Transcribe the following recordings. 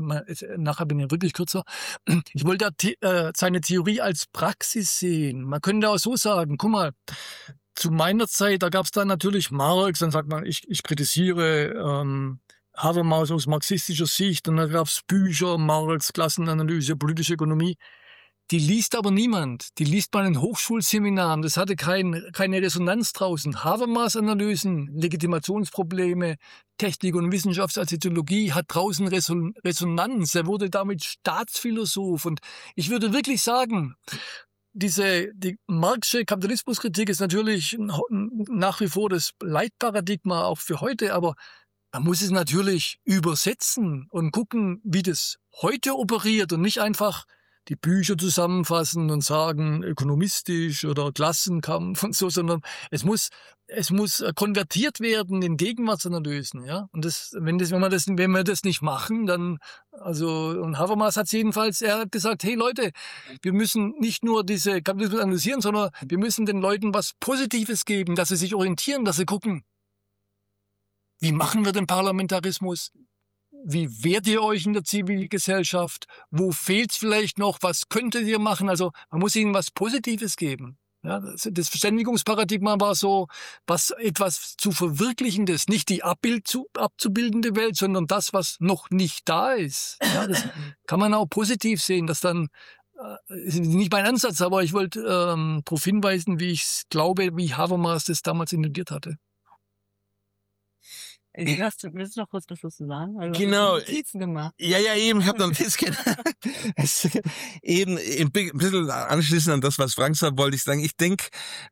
nachher bin ich wirklich kürzer. Ich wollte seine Theorie als Praxis sehen. Man könnte auch so sagen, guck mal, zu meiner Zeit, da gab es dann natürlich Marx, dann sagt man, ich kritisiere Habermas aus marxistischer Sicht, und dann gab es Bücher, Marx, Klassenanalyse, politische Ökonomie. Die liest aber niemand. Die liest man in Hochschulseminaren. Das hatte keine Resonanz draußen. Habermas-Analysen, Legitimationsprobleme, Technik- und Wissenschaftssoziologie hat draußen Resonanz. Er wurde damit Staatsphilosoph. Und ich würde wirklich sagen, die Marxische Kapitalismuskritik ist natürlich nach wie vor das Leitparadigma auch für heute, aber man muss es natürlich übersetzen und gucken, wie das heute operiert und nicht einfach die Bücher zusammenfassen und sagen, ökonomistisch oder Klassenkampf und so, sondern es muss konvertiert werden in Gegenwartsanalysen, ja. Und wenn wir das nicht machen, dann, und Habermas hat jedenfalls, er hat gesagt, hey Leute, wir müssen nicht nur diese Kapitalismus analysieren, sondern wir müssen den Leuten was Positives geben, dass sie sich orientieren, dass sie gucken, wie machen wir den Parlamentarismus? Wie wehrt ihr euch in der Zivilgesellschaft? Wo fehlt's vielleicht noch? Was könntet ihr machen? Also man muss ihnen was Positives geben. Ja, das Verständigungsparadigma war so etwas zu Verwirklichendes, nicht die abzubildende Welt, sondern das, was noch nicht da ist. Ja, das kann man auch positiv sehen, dass dann ist nicht mein Ansatz, aber ich wollte darauf hinweisen, wie ich glaube, wie Habermas das damals intendiert hatte. Willst du noch kurz was dazu sagen? Also, genau. Notizen gemacht. Ja, eben, ich habe Notizen gemacht. Eben ein bisschen anschließend an das, was Frank sagt, wollte ich sagen, ich denke,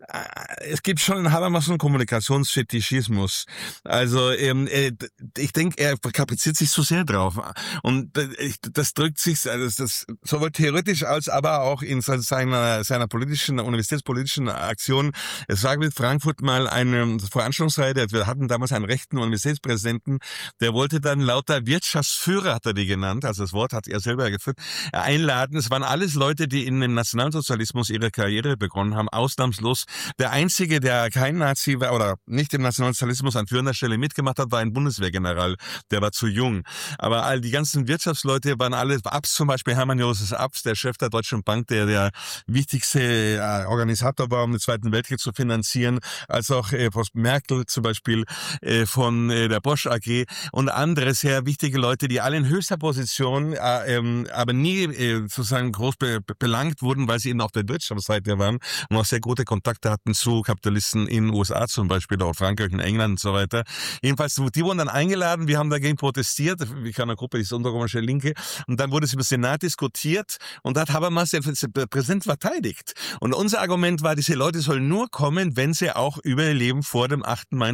es gibt schon in Habermas einen Kommunikationsfetischismus. Also ich denke, er kapriziert sich zu sehr drauf. Und das drückt sich, also das sowohl theoretisch als aber auch in seiner universitätspolitischen Aktion. Es war mit Frankfurt mal eine Veranstaltungsreihe, wir hatten damals einen rechten Universitätspräsidenten, der wollte dann lauter Wirtschaftsführer, hat er die genannt, also das Wort hat er selber geführt, einladen. Es waren alles Leute, die in dem Nationalsozialismus ihre Karriere begonnen haben, ausnahmslos. Der Einzige, der kein Nazi war oder nicht im Nationalsozialismus an führender Stelle mitgemacht hat, war ein Bundeswehrgeneral, der war zu jung. Aber all die ganzen Wirtschaftsleute waren alle, Abs zum Beispiel, Hermann Josef Abs, der Chef der Deutschen Bank, der wichtigste Organisator war, um den Zweiten Weltkrieg zu finanzieren, als auch Merkel zum Beispiel von der Bosch AG und andere sehr wichtige Leute, die alle in höchster Position, aber nie sozusagen groß belangt wurden, weil sie eben auf der Wirtschaftsseite waren und auch sehr gute Kontakte hatten zu Kapitalisten in den USA zum Beispiel, auch Frankreich und England und so weiter. Jedenfalls, die wurden dann eingeladen, wir haben dagegen protestiert, wie kann eine Gruppe, die ist untergrundische Linke, und dann wurde es im Senat diskutiert und da hat Habermas den Präsident verteidigt. Und unser Argument war, diese Leute sollen nur kommen, wenn sie auch über ihr Leben vor dem 8. Mai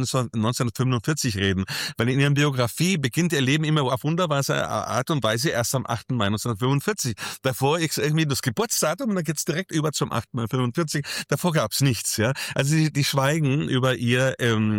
1945 reden. Weil in ihrer Biografie beginnt ihr Leben immer auf wunderbare Art und Weise erst am 8. Mai 1945. Davor ist irgendwie das Geburtsdatum und dann geht's direkt über zum 8. Mai 1945. Davor gab's nichts. Ja, also die schweigen über ihr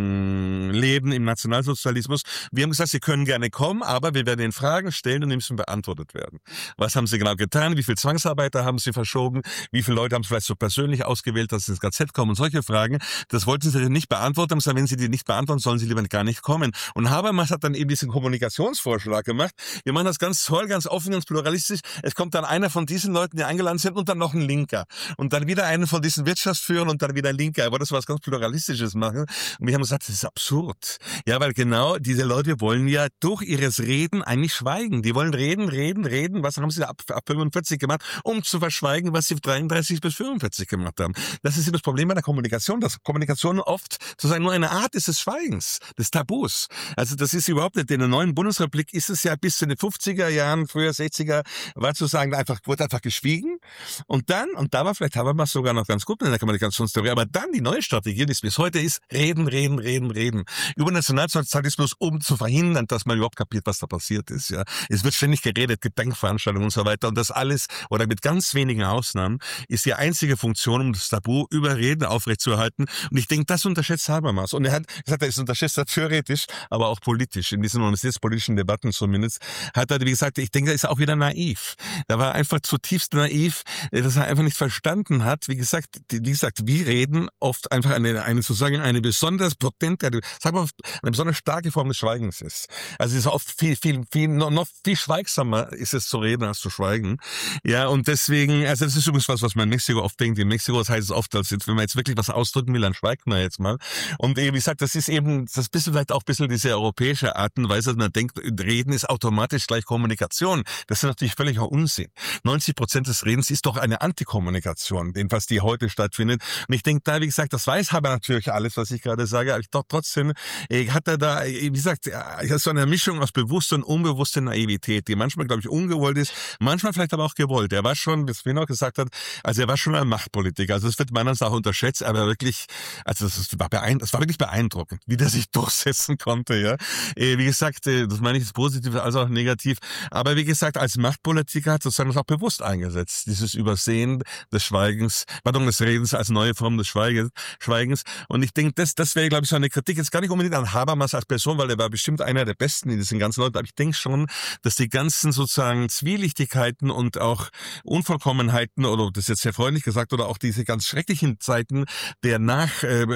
Leben im Nationalsozialismus. Wir haben gesagt, sie können gerne kommen, aber wir werden ihnen Fragen stellen und die müssen beantwortet werden. Was haben sie genau getan? Wie viele Zwangsarbeiter haben sie verschoben? Wie viele Leute haben sie vielleicht so persönlich ausgewählt, dass sie ins KZ kommen? Und solche Fragen, das wollten sie nicht beantworten. Haben gesagt, wenn sie die nicht beantworten, sollen sie lieber gar nicht kommen. Und Habermas hat dann eben diesen Kommunikationsvorschlag gemacht. Wir machen das ganz toll, ganz offen, ganz pluralistisch. Es kommt dann einer von diesen Leuten, die eingeladen sind, und dann noch ein Linker. Und dann wieder einen von diesen Wirtschaftsführern und dann wieder ein Linker. Er wollte das was ganz Pluralistisches machen. Und wir haben gesagt, das ist absurd. Ja, weil genau diese Leute wollen ja durch ihres Reden eigentlich schweigen. Die wollen reden. Was haben sie da ab 45 gemacht, um zu verschweigen, was sie 33 bis 45 gemacht haben. Das ist das Problem bei der Kommunikation, dass Kommunikation oft sozusagen nur eine Art ist des Schweigens, des Tabus. Also das ist überhaupt nicht, in der neuen Bundesrepublik ist es ja bis zu den 50er Jahren, früher 60er, wurde einfach geschwiegen. Und da war vielleicht Habermas sogar noch ganz gut in der Kommunikationstheorie, aber dann die neue Strategie, die es bis heute ist, reden. Über Nationalsozialismus, um zu verhindern, dass man überhaupt kapiert, was da passiert ist. Ja, es wird ständig geredet, Gedenkveranstaltungen und so weiter. Und das alles, oder mit ganz wenigen Ausnahmen, ist die einzige Funktion, um das Tabu über Reden aufrechtzuerhalten. Und ich denke, das unterschätzt Habermas. Und er hat gesagt, er ist unterschätzt theoretisch. philosophisch, aber auch politisch, in diesen universitätspolitischen Debatten zumindest, hat er, wie gesagt, ich denke, er ist auch wieder naiv. Er war einfach zutiefst naiv, dass er einfach nicht verstanden hat, wie gesagt, wir reden oft einfach eine besonders potente, eine besonders starke Form des Schweigens ist. Also es ist oft noch viel schweigsamer ist es zu reden als zu schweigen. Ja, und deswegen, also das ist übrigens was man in Mexiko oft denkt. In Mexiko, das heißt es oft, als wenn man jetzt wirklich was ausdrücken will, dann schweigt man jetzt mal. Und wie gesagt, das ist eben, das bisschen vielleicht auch ein bisschen diese europäische Art und Weise, dass man denkt, Reden ist automatisch gleich Kommunikation. Das ist natürlich völliger Unsinn. 90% des Redens ist doch eine Antikommunikation, jedenfalls die heute stattfindet. Und ich denke da, wie gesagt, das weiß aber natürlich alles, was ich gerade sage, aber ich doch trotzdem hat er da, wie gesagt, so eine Mischung aus bewusster und unbewusster Naivität, die manchmal, glaube ich, ungewollt ist, manchmal vielleicht aber auch gewollt. Er war schon, wie Sven auch gesagt hat, also er war schon ein Machtpolitiker. Also das wird meiner auch unterschätzt, aber wirklich, also das war wirklich beeindruckend, wie der sich durchsetzen konnte. Ja, wie gesagt, das meine ich das Positive als auch negativ. Aber wie gesagt, als Machtpolitiker hat sozusagen das auch bewusst eingesetzt, dieses Übersehen des Schweigens, des Redens als neue Form des Schweigens. Und ich denke, das wäre, glaube ich, so eine Kritik jetzt gar nicht unbedingt an Habermas als Person, weil er war bestimmt einer der Besten in diesen ganzen Leuten. Aber ich denke schon, dass die ganzen sozusagen Zwielichtigkeiten und auch Unvollkommenheiten, oder das ist jetzt sehr freundlich gesagt, oder auch diese ganz schrecklichen Zeiten der nach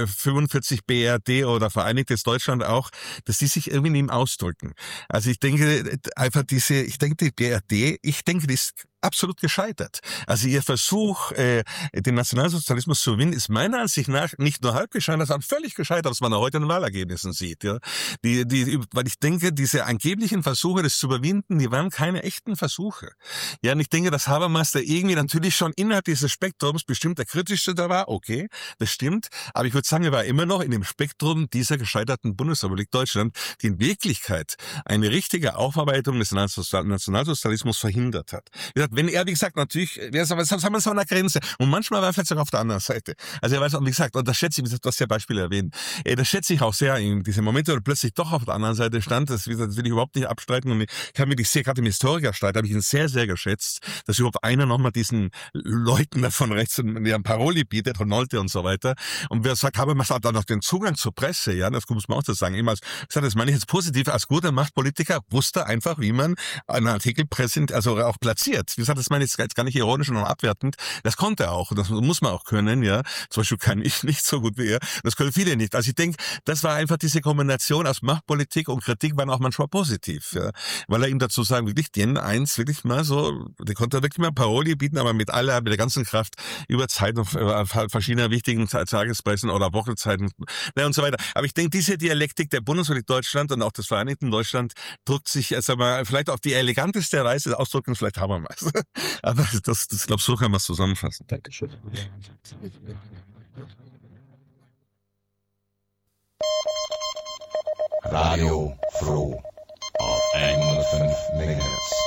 45 BRD oder Vereinigtes Deutschland auch, dass die sich irgendwie in ihm ausdrücken. Also ich denke einfach die BRD, die ist absolut gescheitert. Also ihr Versuch, den Nationalsozialismus zu gewinnen, ist meiner Ansicht nach nicht nur halb gescheitert, sondern völlig gescheitert, was man heute in den Wahlergebnissen sieht. Ja, weil ich denke, diese angeblichen Versuche, das zu überwinden, die waren keine echten Versuche. Ja, und ich denke, dass Habermas da irgendwie natürlich schon innerhalb dieses Spektrums bestimmt der kritischste da war. Okay, das stimmt. Aber ich würde sagen, er war immer noch in dem Spektrum dieser gescheiterten Bundesrepublik Deutschland, die in Wirklichkeit eine richtige Aufarbeitung des Nationalsozialismus verhindert hat. Wenn er, wie gesagt, natürlich, was haben wir so an der Grenze? Und manchmal war er vielleicht sogar auf der anderen Seite. Also er weiß auch, wie gesagt, und das schätze ich, du hast ja Beispiele erwähnt, das schätze ich auch sehr in diese Momente, wo er plötzlich doch auf der anderen Seite stand, das will ich überhaupt nicht abstreiten. Und ich habe wirklich gerade im Historikerstreit, habe ich ihn sehr, sehr geschätzt, dass überhaupt einer nochmal diesen Leuten da von rechts und Paroli bietet, Honolte und so weiter. Und wer sagt, Habermas hat dann noch den Zugang zur Presse, ja, das muss man auch so sagen. Das meine ich jetzt positiv, als guter Machtpolitiker wusste einfach, wie man einen Artikel also auch platziert. Wie gesagt, das meine ich jetzt gar nicht ironisch, sondern abwertend. Das konnte er auch. Das muss man auch können, ja. Zum Beispiel kann ich nicht so gut wie er. Das können viele nicht. Also ich denke, das war einfach diese Kombination aus Machtpolitik und Kritik waren auch manchmal positiv, ja. Weil er ihm dazu sagen, wirklich, wirklich mal so, der konnte wirklich mal Paroli bieten, aber mit der ganzen Kraft über Zeiten, verschiedener wichtigen Tagespressen oder Wochenzeiten, und so weiter. Aber ich denke, diese Dialektik der Bundesrepublik Deutschland und auch des Vereinigten Deutschland drückt sich, vielleicht auf die eleganteste Weise ausdrücken, vielleicht Habermas. Aber das glaube, so kann man es zusammenfassen. Dankeschön. Radio Froh auf 105 MHz.